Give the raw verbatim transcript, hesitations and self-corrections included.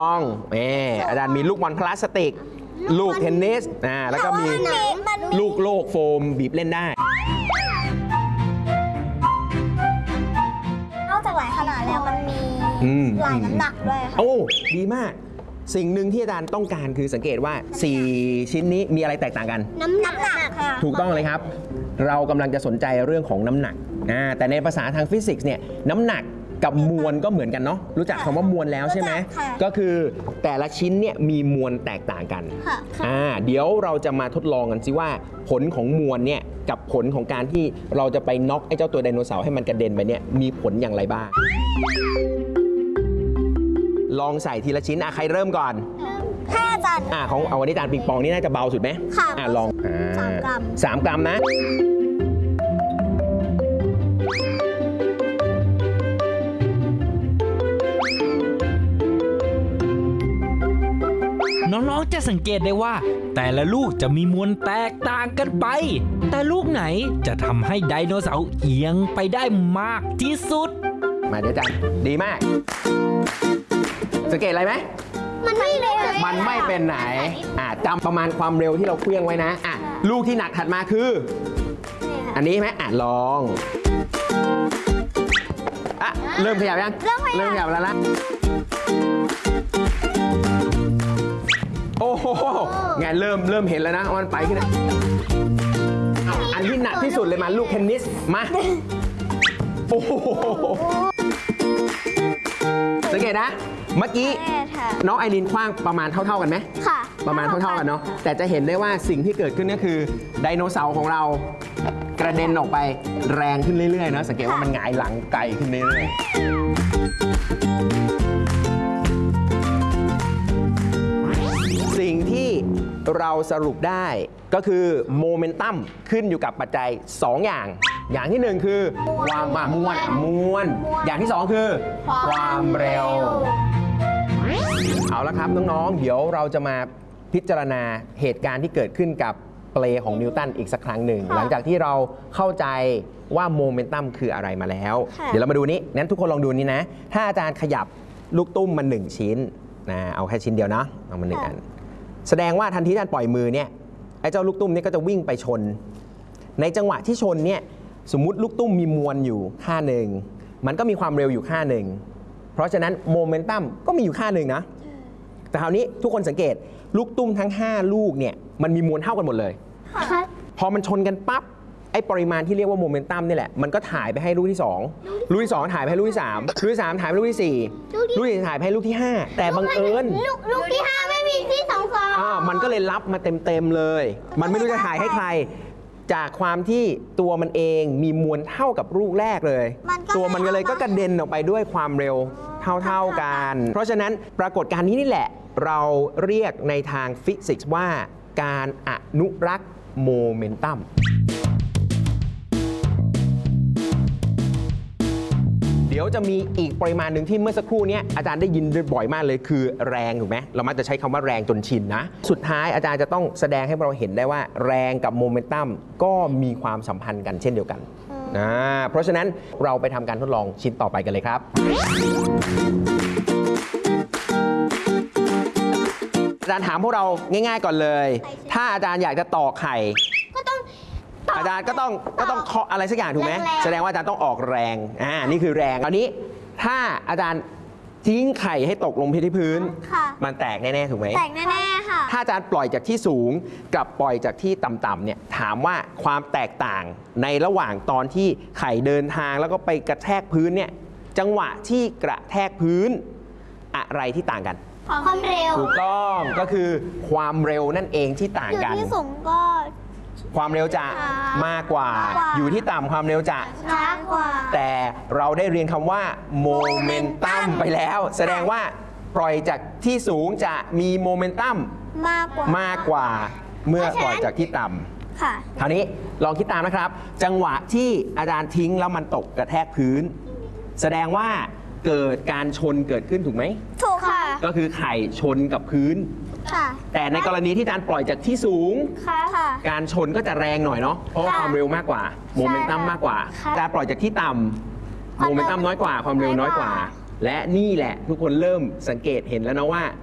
ต้องเอออาจารย์มีลูกบอลพลาสติกลูกเทนนิสอ่าแล้วก็มีลูกโลกโฟมบีบเล่นได้นอกจากหลายขนาดแล้วมันมีหลายน้ำหนักด้วยค่ะโอ้ดีมากสิ่งหนึ่งที่อาจารย์ต้องการคือสังเกตว่าสี่ชิ้นนี้มีอะไรแตกต่างกันน้ำหนักค่ะถูกต้องเลยครับเรากำลังจะสนใจเรื่องของน้ำหนักอ่าแต่ในภาษาทางฟิสิกส์เนี่ยน้ำหนักกับมวลก็เหมือนกันเนาะรู้จักคำว่ามวลแล้วใช่ไหมก็คือแต่ละชิ้นเนี่ยมีมวลแตกต่างกันอ่าเดี๋ยวเราจะมาทดลองกันสิว่าผลของมวลเนี่ยกับผลของการที่เราจะไปน็อกไอ้เจ้าตัวไดโนเสาร์ให้มันกระเด็นไปเนี่ยมีผลอย่างไรบ้างลองใส่ทีละชิ้นอ่ะใครเริ่มก่อนถ้าอาจารย์อ่ะของเอาวันนี้อาจารย์ปิงปองนี่น่าจะเบาสุดไหมค่ะอ่ะลองสามกรัมสามกรัมนะน้องๆจะสังเกตได้ว่าแต่ละลูกจะมีมวลแตกต่างกันไปแต่ลูกไหนจะทำให้ไดโนเสาร์เอียงไปได้มากที่สุดมาเดี๋ยวจันดีมากสังเกตอะไรไหมมันไม่เลยมันไม่เป็นไหนอ่ะจำประมาณความเร็วที่เราเคลื่องไว้นะอ่ะลูกที่หนักถัดมาคืออันนี้ไหมอ่ะลองอ่ะเริ่มขยับยังเริ่มขยับแล้วนะโอ้โหไงเริ่มเริ่มเห็นแล้วนะมันไปขึ้นนะอันที่หนักที่สุดเลยมาลูกเทนนิสมาโอ้โหสังเกตนะเมื่อกี้น้องไอรินคว้างประมาณเท่าๆกันไหมค่ะประมาณเท่าๆกันเนาะแต่จะเห็นได้ว่าสิ่งที่เกิดขึ้นก็คือไดโนเสาร์ของเรากระเด็นออกไปแรงขึ้นเรื่อยๆนะสังเกตว่ามันหงายหลังไกลขึ้นเรื่อยๆสิ่งที่เราสรุปได้ก็คือโมเมนตัมขึ้นอยู่กับปัจจัยสองอย่างอย่างที่หนึ่งคือความมวลมวลอย่างที่สองคือความเร็วเอาละครับน้องๆเดี๋ยวเราจะมาพิจารณาเหตุการณ์ที่เกิดขึ้นกับเปลของนิวตันอีกสักครั้งหนึ่งหลังจากที่เราเข้าใจว่าโมเมนตัมคืออะไรมาแล้วเดี๋ยวเรามาดูนี้งั้นทุกคนลองดูนี้นะถ้าอาจารย์ขยับลูกตุ้มมาหนึ่งชิ้นนะเอาแค่ชิ้นเดียวนะเอามาหนึ่งอันแสดงว่าทันทีที่อาจารย์ปล่อยมือเนี่ยไอ้เจ้าลูกตุ้มนี่ก็จะวิ่งไปชนในจังหวะที่ชนเนี่ยสมมุติลูกตุ้มมีมวลอยู่ค่าหนึ่งมันก็มีความเร็วอยู่ค่าหนึ่งเพราะฉะนั้นโมเมนตัมก็มีอยู่ค่าหนึ่งนะแต่คราวนี้ทุกคนสังเกตลูกตุ้มทั้งห้าลูกเนี่ยมันมีมวลเท่ากันหมดเลยพอมันชนกันปั๊บไอ้ปริมาณที่เรียกว่าโมเมนตัมนี่แหละมันก็ถ่ายไปให้ลูกที่สองลูกที่สองถ่ายไปให้ลูกที่สามลูกที่สามถ่ายไปลูกที่สี่ลูกที่ถ่ายไปให้ลูกที่ห้าแต่บังเอิญลูกที่ห้าไม่มีที่สองสองอ่ามันก็เลยรับมาเต็มๆเลยมันไม่รู้จะถ่ายให้ใครจากความที่ตัวมันเองมีมวลเท่ากับลูกแรกเลยตัวมันก็เลยก็กระเด็นออกไปด้วยความเร็วเท่าๆกันเพราะฉะนั้นปรากฏการณ์นี้นี่แหละเราเรียกในทางฟิสิกส์ว่าการอนุรักษ์โมเมนตัมเดี๋ยวจะมีอีกปริมาณหนึ่งที่เมื่อสักครู่นี้อาจารย์ได้ยินบ่อยมากเลยคือแรงถูกไหมเรามักจะใช้คำว่าแรงจนชินนะสุดท้ายอาจารย์จะต้องแสดงให้เราเห็นได้ว่าแรงกับโมเมนตัมก็มีความสัมพันธ์กันเช่นเดียวกันนะเพราะฉะนั้นเราไปทำการทดลองชิ้นต่อไปกันเลยครับอาจารย์ถามพวกเราง่ายๆก่อนเลยถ้าอาจารย์อยากจะต่อไข่อาจารย์ก็ต้องก็ต้องเคาะอะไรสักอย่างถูกไหมแสดงว่าอาจารย์ต้องออกแรงอ่านี่คือแรงอันนี้ถ้าอาจารย์ทิ้งไข่ให้ตกลงที่พื้นมันแตกแน่ๆถูกไหมแตกแน่ๆค่ะถ้าอาจารย์ปล่อยจากที่สูงกับปล่อยจากที่ต่ำๆเนี่ยถามว่าความแตกต่างในระหว่างตอนที่ไข่เดินทางแล้วก็ไปกระแทกพื้นเนี่ยจังหวะที่กระแทกพื้นอะไรที่ต่างกันความเร็วถูกต้องก็คือความเร็วนั่นเองที่ต่างกันอยู่ที่สูงก็ความเร็วจะมากกว่าอยู่ที่ต่ำความเร็วจะช้ากว่าแต่เราได้เรียนคำว่าโมเมนตัมไปแล้วแสดงว่าปล่อยจากที่สูงจะมีโมเมนตัมมากกว่ามากกว่าเมื่อปล่อยจากที่ต่ำค่ะคราวนี้ลองคิดตามนะครับจังหวะที่อาจารย์ทิ้งแล้วมันตกกระแทกพื้นแสดงว่าเกิดการชนเกิดขึ้นถูกไหมถูกค่ะก็คือไข่ชนกับพื้นแต่ในกรณีที่อาจารย์ปล่อยจากที่สูงการชนก็จะแรงหน่อยเนาะเพราะว่าความเร็วมากกว่าโมเมนตัมมากกว่าการปล่อยจากที่ต่ำโมเมนตัมน้อยกว่าความเร็วน้อยกว่าและนี่แหละทุกคนเริ่มสังเกตเห็นแล้วนะว่า